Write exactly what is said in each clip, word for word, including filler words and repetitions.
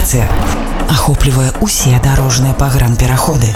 Навігацыя ахоплівае усе дарожныя пагранпераходы.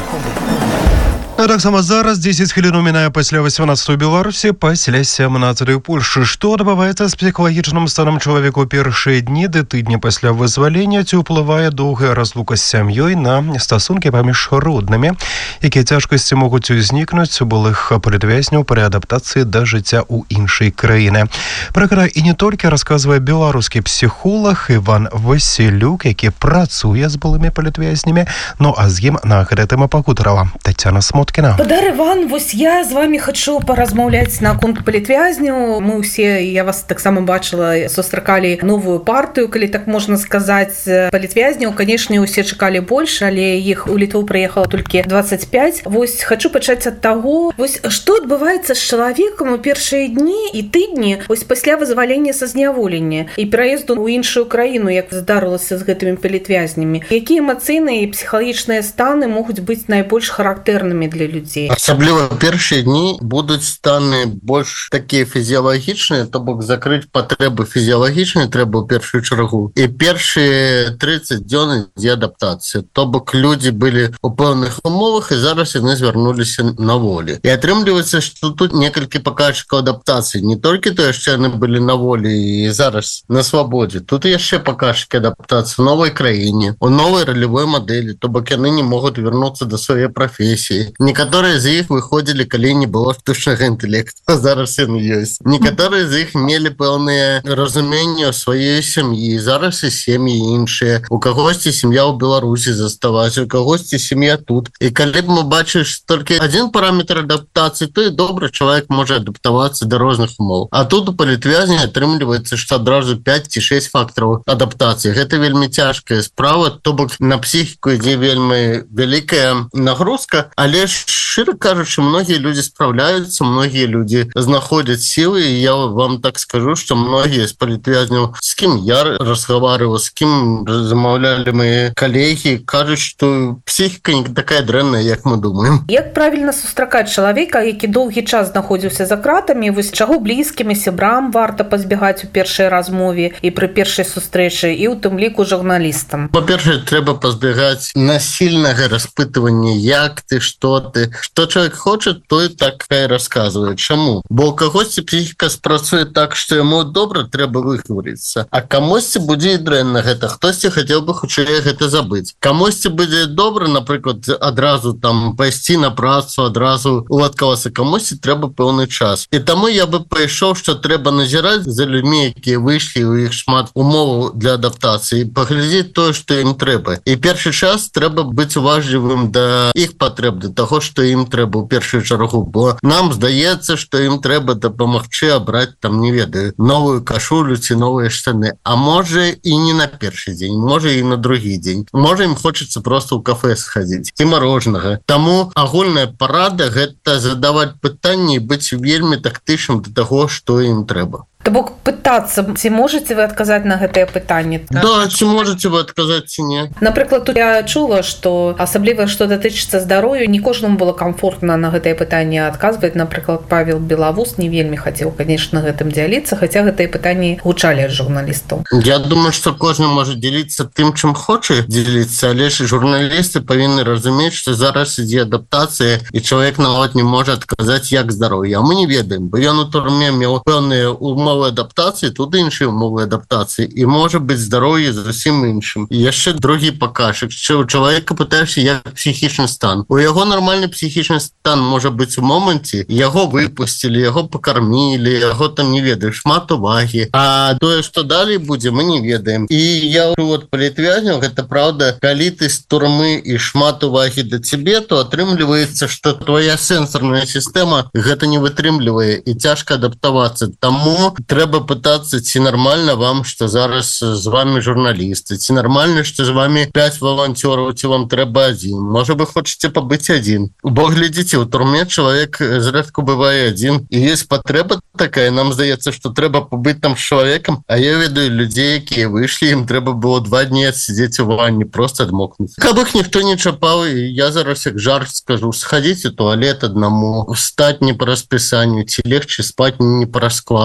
А так само зараз десять хвилин минає після вісімнадцятої Білорусі, після сімнадцятої Польщі. Що відбувається з психологічним станом чоловіка у перші дні, де тижні після визволення, ці впливає довга розлука з сім'єю на стосунки поміж родними, які тяжкості можуть зникнути у булих політв'язнів при адаптації до життя у іншій країні. Про це і не тільки розказує білоруський психолог Іван Василюк, який працює з булими політв'язнями, ну а з ним на гэтым пакутарала Тетяна Смоткіна. Бадар Іван, вось я з вами хочу поразмаўляць наконт палітвязняў. Мы ўсе, я вас таксама бачыла, сустракалі новую партыю, калі так можна сказаць, палітвязняў. Канешне, усе чакалі больш, але іх у Літву прыехала толькі двадцать пять. Вось хочу пачаць ад таго, вось што адбываецца з чалавекам у першыя дні і тыдні вось пасля вызвалення са зняволення і пераезду ў іншую краіну, як здарылася з гэтымі палітвязнямі. Якія эмацыйныя і псіхалагічныя станы могуць быць найбольш характэрнымі для людей? Асабліва першыя дні будуць станы больш такія фізіялагічныя, то бок закрыць патрэбы фізіялагічныя трэба ў першую чаргу. І першыя тридцать дзён ідзе адаптацыя. То бок людзі былі ў пэўных умовах і зараз яны звярнуліся на волі. І атрымліваецца, што тут некалькі паказчыкаў адаптацыі. Не толькі тое, што яны былі на волі і зараз на свабодзе. Тут яшчэ паказчыкі адаптацыі ў новай краіне, у новай ролевой мадэлі, то бок яны не могуць вярнуцца да сваёй прафесіі. Некаторыя з іх выходзілі, калі не было штучнага інтэлекту, зараз ён ёсць. Некаторыя з іх мелі пэўныя разуменні ў сваёй сям'і, зараз і сем'і іншыя. У кагосьці сям'я ў Беларусі заставаць, у кагосьці сям'я тут. І калі б мы бачыш толькі адзін параметр адаптацыі, то і добра чалавек можа адаптавацца да розных умоў. А тут у палітвязня атрымліваецца, што адразу пять ці шесть фактараў адаптацыі. Гэта вельмі цяжкая справа, то бок на псіхіку ідзе вельмі вялікая нагрузка, але шчыра кажучы, многія людзі спраўляюцца, многія людзі знаходзяць сілы, і я вам так скажу, што многія з палітвязняў, з кім я разгаварываў, з кім замаўлялі мае калегі, кажуць, што псіхіка не такая дрэнная, як мы думаем. Як правільна сустракаць чалавека, які доўгі час знаходзіўся за кратамі, вось чаго блізкім і сябрам варта пазбягаць у першай размове і пры першай сустрэчы, і ў тым ліку журналістам? Па-першае, трэба пазбягаць насільнага распытывання, як ты, што ты. Што чалавек хоча, той так і расказвае. Чаму? Бо ў кагосьці псіхіка спрацуе так, што яму добра, трэба выгаварыцца. А камусьці будзе і дрэнна гэта. Хтосьці хацеў бы хутчэй гэта забыць. Камусьці будзе добра, напрыклад, адразу там пайсці на працу, адразу уладкавацца. Камусьці трэба пэўны час. І таму я бы пайшоў, што трэба назіраць за людзьмі, якія выйшлі, у іх шмат умоваў для адаптацыі, паглядзець тое, што ім трэба. І першы час трэба быць уважлівым да іх патрэб, да таго, што ім трэба ў першую чаргу, бо нам здаецца, што ім трэба дапамагчы абраць, там, не ведаю, новую кашулю ці новыя штаны. А можа і не на першы дзень, можа і на другі дзень. Можа ім хочацца проста ў кафе схадзіць, ці марожнага. Таму агульная парада — гэта задаваць пытанні і быць вельмі тактычным да таго, што ім трэба. То бок пытацца, ці можаце вы адказаць на гэтае пытанне? Да, ці можаце вы адказаць, ці не? Напрыклад, тут я чула, што асабліва, што датычыцца здароўя, не кожнаму было камфортна на гэтае пытанне адказваць. Напрыклад, Павел Белавус не вельмі хацеў, канешне, гэтым дзяліцца, хаця гэтыя пытанні гучалі ад журналістаў. Я думаю, што кожны можа дзяліцца тым, чым хоча дзяліцца, але ж журналісты павінны разумець, што зараз ідзе адаптацыя, і чалавек нават не можа адказаць, як здароўе. А мы не ведаем, бо ён у турме меў пэўныя умовы адаптацыі, тут іншыя умовы адаптацыі, і можа быць здароўе зусім іншым. І яшчэ другі паказчык, што у чалавека пытаешся, як псіхічны стан. У яго нармальны псіхічны стан можа быць у моманце, яго выпусцілі, яго пакармілі, яго там, не ведаю, шмат увагі. А тое, што далей будзе, мы не ведаем. І я от палітвязняў, гэта праўда, калі ты з турмы і шмат увагі да цябе, то атрымліваецца, што твоя сэнсарная сістэма гэта не вытрымлівае і цяжка адаптавацца. Таму трэба пытацца, ці нармальна вам, што зараз з вами журналісты, ці нармальна, што з вами пять валанцёраў, ці вам трэба адзін. Можа, вы хочаце пабыць адзін. Бо глядзіце, у турме чалавек зрэдку бывае адзін, і ёсць патрэба такая. Нам здаецца, што трэба пабыць там з чалавекам, а я ведаю людзей, якія выйшлі, ім трэба было два дні адсидзець у ванне, проста адмокнуць. Каб іх ніхто не чапаў, і я зараз як жарт скажу, схадзіць у туалет аднаму, встаць не па распісанню, ці легчы спаць не па раскладу. Гэта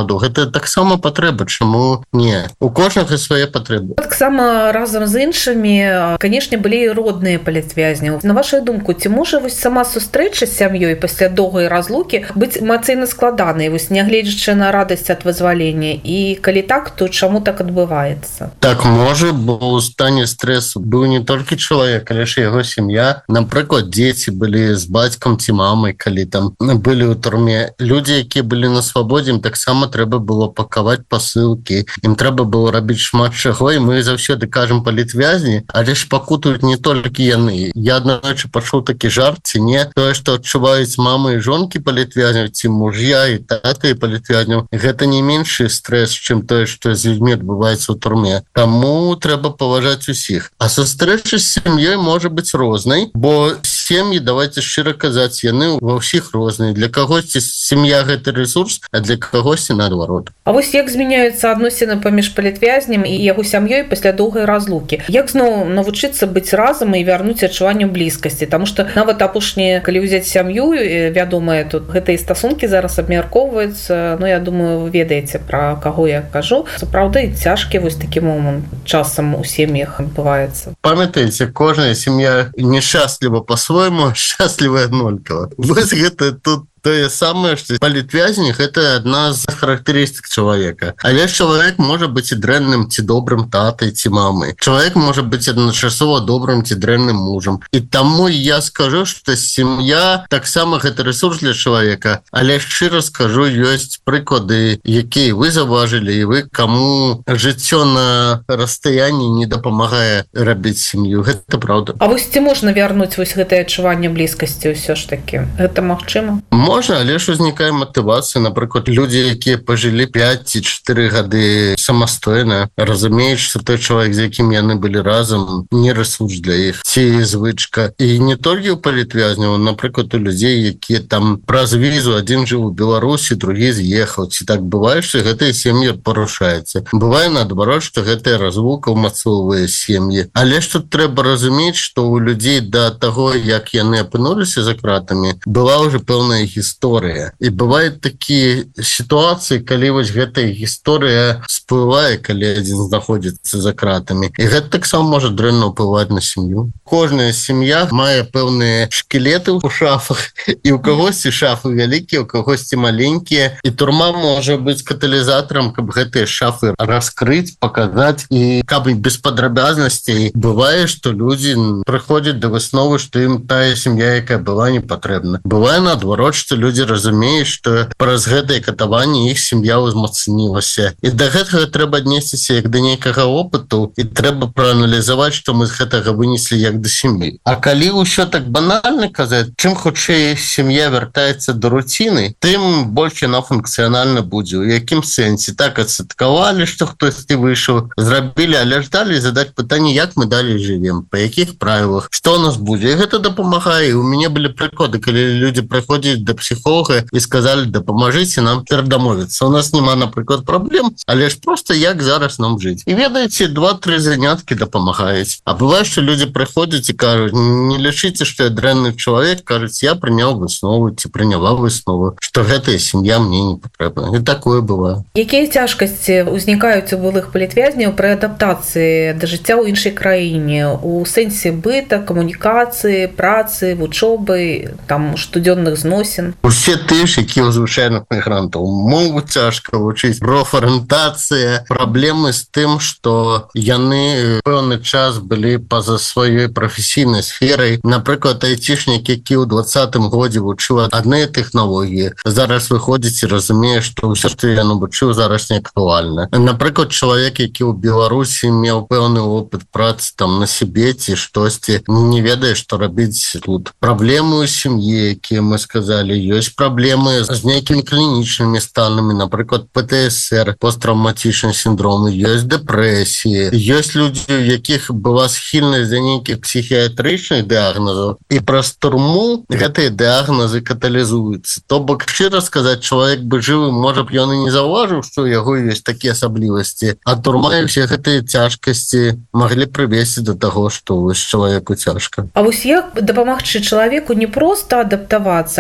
гэта таксама патрэба, чаму не? У кожнага свае патрэбы. Таксама разам з іншымі, канешне, былі родныя палітвязняў. На вашу думку, ці можа вось сама сустрэча з сям'ёй пасля доўгай разлукі быць эмацыйна складанай, вось нягледзячы на радасць ад вызвалення? І калі так, то чаму так адбываецца? Так можа, бо ў стане стрэсу быў не толькі чалавек, але ж яго сям'я. Напрыклад, дзеці былі з бацькам ці мамай, калі там былі ў турме. Людзі, якія былі на свабодзе, ім таксама трэба было пакаваць пасылкі, ім трэба было рабіць шмат чаго, і мы заўсёды кажам палітвязні, але ж пакутуюць не толькі яны. Я аднойчы пачуў такі жарт, ці не, тое, што адчуваюць мамы і жонкі палітвязняў, ці муж'я і таты палітвязняў, гэта не меншы стрэс, чым тое, што з людзьмі адбываецца ў турме. Таму трэба паважаць усіх. А сустрэча з сям'ёй можа быць рознай, бо сем'і, давайте шчыра казаць, яны ва ўсіх розныя. Для кагосьці сям'я гэта рэсурс, а для кагосьці наадварот. А вось як змяняюцца адносіны паміж палітвязнем і яго сям'ёй пасля доўгай разлукі? Як зноў навучыцца быць разам і вярнуць адчуванню блізкасці? Таму што нават апошнія, калі ўзяць сям'ю, вядомыя тут гэтыя стасункі зараз абмяркоўваюцца, ну я думаю, вы ведаеце, пра каго я кажу. Сапраўды цяжкі вось такі момант часам у сем'ях адбываецца. Памятаеце, кожная сям'я нешчасліва па-свойму, шчаслівая аднолькава. Вось гэта тут тое самае, што палітвязень – гэта адна з характарыстык чалавека. Але чалавек можа быць і дрэнным ці добрым татай ці мамай. Чалавек можа быць адначасова добрым ці дрэнным мужам. І таму я скажу, што сям'я таксама гэта рэсурс для чалавека. Але шчыра скажу, ёсць прыклады, якія вы заўважылі, і вы, каму жыццё на расстаянні не дапамагае рабіць сям'ю. Гэта праўда. А вось ці можна вярнуць вось гэтае адчуванне блізкасці ўсё ж такі? Гэта магчыма? Можна, але ж узнікае матывацыя. Напрыклад, людзі, якія пажылі пяць ці чатыры гады самастойна, разумеюць, што той чалавек, з якім яны былі разам, не рэсурс для іх, ці звычка. І не толькі ў палітвязняў, напрыклад, у людзей, якія там праз візу, адзін жыў у Беларусі, другі з'ехаў. Ці так бывае, што гэтая сем'я парушаецца. Бывае наадварот, што гэтая разлука ўмацоўвае сем'і. Але ж тут трэба разумець, што ў людзей да таго, як яны апынуліся за кратамі, была ўжо пэўная гісторыя. І бываюць такія сітуацыі, калі вось гэтая гісторыя сплывае, калі адзін знаходзіцца за кратамі. І гэта таксама можа дрэнна ўплываць на сям'ю. Кожная сям'я мае пэўныя шкілеты ў шафах, і ў кагосьці шафы вялікія, у кагосьці маленькія. І турма можа быць каталізатарам, каб гэтыя шафы раскрыць, паказаць. І каб без падрабязнасцей бывае, што людзі прыходзяць да высновы, што ім тая сям'я, якая была, не патрэбна. Бывае наадварот, што людзі разумеюць, што праз гэтае катаванне іх сям'я ўзмацнілася. І да гэтага трэба аднесціся як да нейкага опыту, і трэба прааналізаваць, што мы з гэтага вынеслі як да сям'і. А калі ўсё так банальна казаць, чым хутчэй сям'я вяртаецца да руціны, тым больш яна функцыянальна будзе. У якім сэнсе? Так адсадкавалі, што хтосьці выйшаў, зрабілі, але ж далі задаць пытанне, як мы далей жывем, па якіх правілах, што ў нас будзе. І гэта дапамагае. У мяне былі прыклады, калі людзі прыходзяць да псіхолога і сказалі, дапамажыце нам перадамовіцца. У нас няма, напрыклад, праблем, але ж проста як зараз нам жыць. І ведаеце, два-тры заняткі дапамагаюць. А бывае, што людзі прыходзяць і кажуць, не лічыце, што я дрэнны чалавек, кажуць, я прыняў выснову ці прыняла выснову, што гэтая сям'я мне не патрэбна. І такое бывае. Якія цяжкасці ўзнікаюць у былых палітвязняў пры адаптацыі да жыцця ў іншай краіне, у сэнсе быта, камунікацыі, працы, вучобы, там штодзённых зносін? Усе тыя ж, якія ў звычайных мігрантаў. Мову цяжка вучыць, профарыентацыя, праблемы з тым, што яны пэўны час былі па-за сваёй прафесійнай сферай. Напрыклад, айцішнік, які ў двадцатым годзе вучыў адныя тэхналогіі, зараз выходзіць і разумее, што ўсё, што ён вучыў, зараз не актуальна. Напрыклад, чалавек, які ў Беларусі меў пэўны опыт працы там на сябе ці штосьці, не ведае, што рабіць тут. Праблемы ў сям'і, якія мы сказалі, ёсць праблемы з нейкімі клінічнымі станамі, напрыклад, пэ тэ эс эр, посттравматычны сіндром, ёсць дэпрэсіі, ёсць людзі, у якіх была схільнасць да нейкіх псіхіятрычных дыягназаў, і праз турму гэтыя дыягназы каталізуюцца. То бок, шчыра сказаць, чалавек бы жывы, можа б ён і не заўважыў, што ў яго ёсць такія асаблівасці, а турма і ўсе гэтыя цяжкасці маглі прывесці да таго, што вось чалавеку цяжка. А вось як дапамагчы чалавеку не проста адаптавацца, але і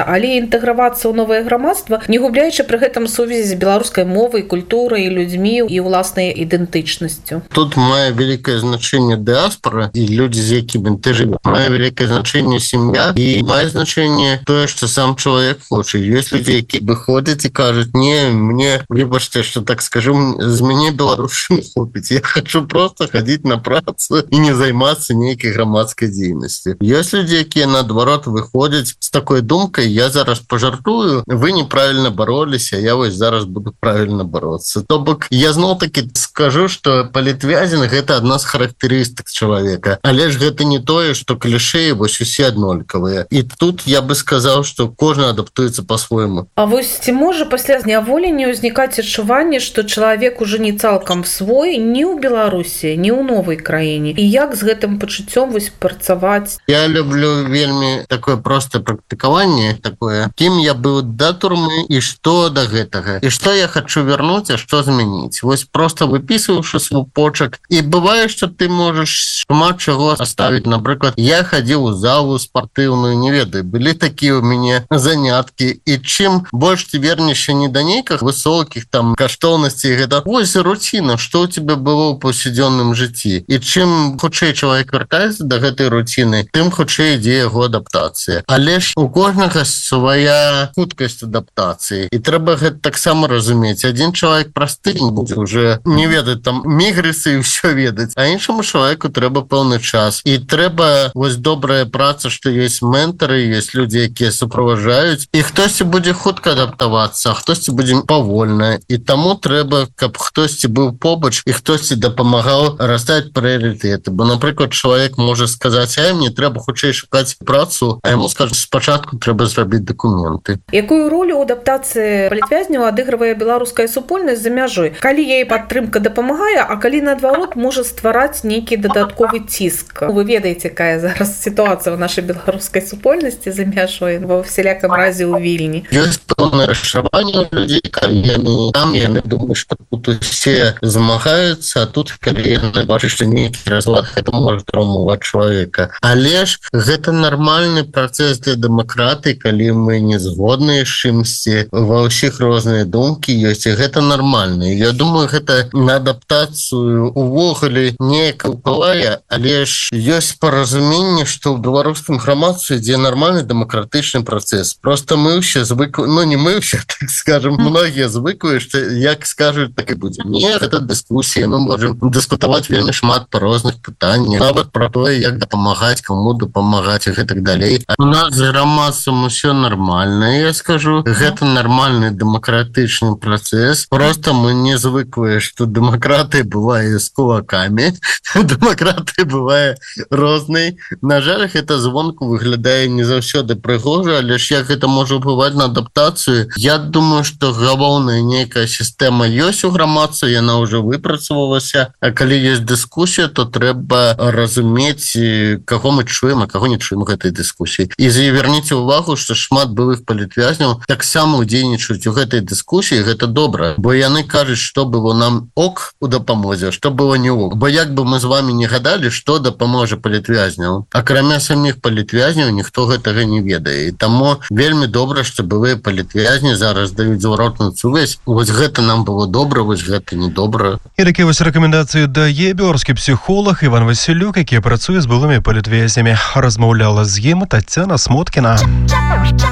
інтэгравацца ў новае грамадства, не губляючы пры гэтым сувязі з беларускай мовай, культурай, людзьмі і ўласнай ідэнтычнасцю. Тут мае вялікае значэнне дыаспора і людзі, з якімі ты жывеш. Мае вялікае значэнне сям'я і мае значэнне тое, што сам чалавек хоча. Ёсць людзі, які выходзяць і кажуць: не, мне, выбачце, што так скажу, з мяне беларушчыны хопіць. Я хочу просто хадзіць на працу і не займацца нейкай грамадскай дзейнасці. Ёсць людзі, якія наадварот выходзяць з такой думкай: я зараз пажартую, вы неправільна бароліся, я вось зараз буду правільна бароцца. То бок я зноў-такі скажу, што палітвязень — гэта адна з характарыстык чалавека, але ж гэта не тое, што клішэі вось усе аднолькавыя. І тут я бы сказаў, што кожны адаптуецца па-свойму. А вось ці можа пасля зняволення ўзнікаць адчуванне, што чалавек уже не цалкам свой ні ў Беларусі, ні ў новай краіне? І як з гэтым пачуццём вось працаваць? Я люблю вельмі такое простае практыкаванне, такое: кім я быў да турмы і што да гэтага, і што я хочу вернуць, а што змяніць. Вось просто выпісваўшы свой почак. І бывае, што ты можаш шмат чаго оставіць. Напрыклад, я хадзіў у залу спартыўную, не ведаю, былі такія ў мяне заняткі, і чым больш ты вернешся не да нейкіх высокіх там каштоўнасцей, гэта вось руціна, што ў тебе было ў паўсядзённым жыцці. І чым хутчэй чалавек вяртаецца да гэтай руціны, тым хутчэй ідзе яго адаптацыя. Але ж у кожнага свая хуткасць адаптацыі. І трэба гэта таксама разумець. Адзін чалавек просты будзе уже не ведаць там мігрысы і ўсё ведаць, а іншаму чалавеку трэба пэўны час. І трэба вось добрая праца, што ёсць ментары, ёсць людзі, якія суправаджаюць, і хтосьці будзе хутка адаптавацца, а хтосьці будзе павольна. І таму трэба, каб хтосьці быў побач і хтосьці дапамагаў расставіць прыярытэты. Бо, напрыклад, чалавек можа сказаць: а мне трэба хутчэй шукаць працу, а яму скажуць: спачатку трэба зрабіць дакументы. Якую ролю ў адаптацыі палітвязняў адыгрывае беларуская супольнасць за мяжой? Калі яе падтрымка дапамагае, а калі наадварот можа ствараць нейкі дадатковы ціск? Вы ведаеце, якая зараз сітуацыя ў нашай беларускай супольнасці за мяжой, ва всялякам разе ў Вільні. Ёсць пэўнае расчараванне людзей, калі яны там, яны думаюць, што тут усе змагаюцца, а тут, калі яны бачаць, што нейкі разлад, гэта можа траўмаваць чалавека. Але ж гэта нармальны працэс для дэмакратыі, калі мы не згодныя з чымсьці, ва ўсіх розныя думкі ёсць, і гэта нармальна. Я думаю, гэта на адаптацыю увогуле неяк ўплывае, але ж ёсць паразуменне, што ў беларускім грамадстве ідзе нармальны дэмакратычны працэс. Просто мы ўсе звыклі, ну не мы ўсе, так скажем, многія звыклі, што як скажуць, так і будзе. Не, гэта дыскусія, мы можем дыскутаваць вельмі шмат па розных пытаннях, нават пра тое, як дапамагаць, каму дапамагаць і гэтак далей. У нас з грамадствам усё нармальна, я скажу, гэта нармальны дэмакратычны працэс. Просто мы не звыклыя, што дэмакратыя бывае з кулакамі, дэмакратыя бывае рознай. На жаль, гэта звонку выглядае не заўсёды прыгожа, але ж як гэта можа ўплываць на адаптацыю? Я думаю, што галоўная нейкая сістэма ёсць у грамадстве, яна ўжо выпрацавалася, а калі ёсць дыскусія, то трэба разумець, каго мы чуем, а каго не чуем гэтай дыскусіі. І заверніце ўвагу, што шмат былых палітвязняў таксама ўдзельнічаюць у гэтай дыскусіі, гэта добра, бо яны кажуць, што было нам ок у дапамозе, што было не ок. Бо як бы мы з вами не гадалі, што дапаможа палітвязняў, акрамя саміх палітвязняў ніхто гэтага не ведае. І таму вельмі добра, што былыя палітвязні зараз даюць зваротную сувязь. Вось гэта нам было добра, вось гэта не добра. І такія вось рэкамендацыі дае беларускі псіхолог Іван Васілюк, які працуе з былымі палітвязнямі. Размаўляла з ім Таццяна Смоткіна.